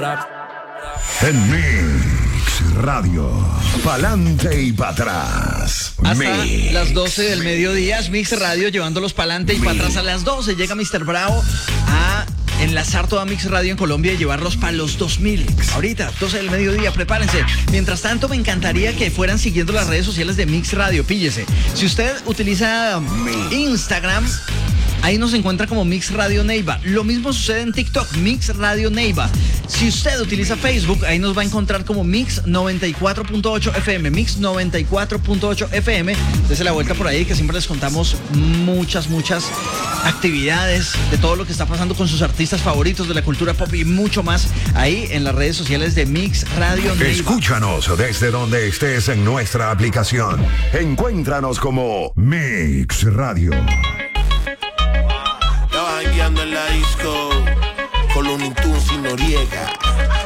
En Mix Radio, pa'lante y para atrás. Hasta las 12 del mediodía es Mix Radio, llevándolos pa'lante y para atrás. A las 12 llega Mr. Bravo a enlazar toda Mix Radio en Colombia y llevarlos para los 2000. Ahorita, 12 del mediodía, prepárense. Mientras tanto, me encantaría que fueran siguiendo las redes sociales de Mix Radio. Píllese. Si usted utiliza Instagram, ahí nos encuentra como Mix Radio Neiva. Lo mismo sucede en TikTok, Mix Radio Neiva. Si usted utiliza Facebook, ahí nos va a encontrar como Mix 94.8 FM, Mix 94.8 FM. Dese la vuelta por ahí, que siempre les contamos muchas actividades de todo lo que está pasando con sus artistas favoritos de la cultura pop y mucho más ahí en las redes sociales de Mix Radio Neiva. Escúchanos desde donde estés en nuestra aplicación. Encuéntranos como Mix Radio. Estaba jangueando en la disco con Looney Tunes y Noriega.